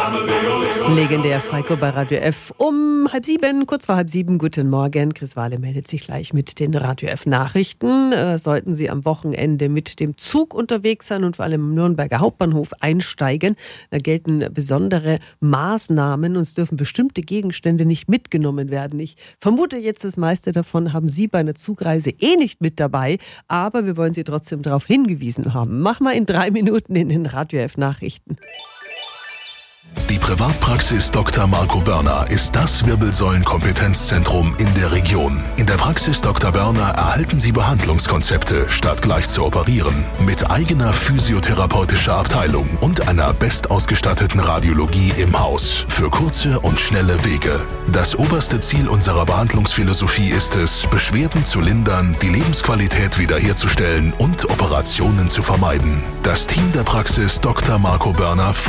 Legendär Falco bei Radio F um 6:30, kurz vor 6:30. Guten Morgen. Chris Wahle meldet sich gleich mit den Radio F Nachrichten. Sollten Sie am Wochenende mit dem Zug unterwegs sein und vor allem im Nürnberger Hauptbahnhof einsteigen, da gelten besondere Maßnahmen und es dürfen bestimmte Gegenstände nicht mitgenommen werden. Ich vermute jetzt, das meiste davon haben Sie bei einer Zugreise nicht mit dabei, aber wir wollen Sie trotzdem darauf hingewiesen haben. Mach mal in 3 Minuten in den Radio F Nachrichten. Die Privatpraxis Dr. Marco Börner ist das Wirbelsäulenkompetenzzentrum in der Region. In der Praxis Dr. Börner erhalten Sie Behandlungskonzepte, statt gleich zu operieren, mit eigener physiotherapeutischer Abteilung und einer bestausgestatteten Radiologie im Haus für kurze und schnelle Wege. Das oberste Ziel unserer Behandlungsphilosophie ist es, Beschwerden zu lindern, die Lebensqualität wiederherzustellen und Operationen zu vermeiden. Das Team der Praxis Dr. Marco Börner